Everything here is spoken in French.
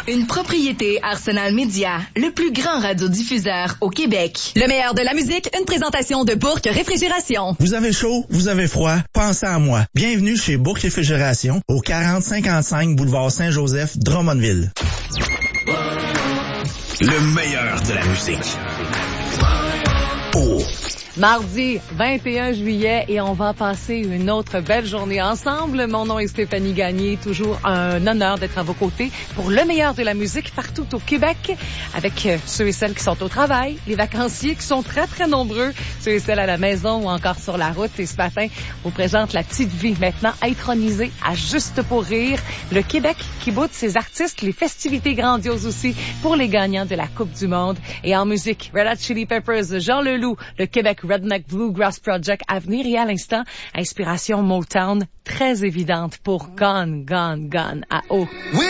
Une propriété Arsenal Média, le plus grand radiodiffuseur au Québec. Le meilleur de la musique, une présentation de Bourque Réfrigération. Vous avez chaud, vous avez froid, pensez à moi. Bienvenue chez Bourque Réfrigération, au 4055 boulevard Saint-Joseph, Drummondville. Le meilleur de la musique. Oh. Mardi 21 juillet et on va passer une autre belle journée ensemble. Mon nom est Stéphanie Gagné, toujours un honneur d'être à vos côtés pour le meilleur de la musique partout au Québec avec ceux et celles qui sont au travail, les vacanciers qui sont très très nombreux, ceux et celles à la maison ou encore sur la route. Et ce matin, on vous présente La Petite Vie, maintenant intronisée à Juste pour rire. Le Québec qui boude ses artistes, les festivités grandioses aussi pour les gagnants de la Coupe du Monde. Et en musique, Red Hot Chili Peppers, Jean Leloup, le Québec Redneck Bluegrass Project à venir et à l'instant, inspiration Motown très évidente pour Gone, Gone, Gone à eau.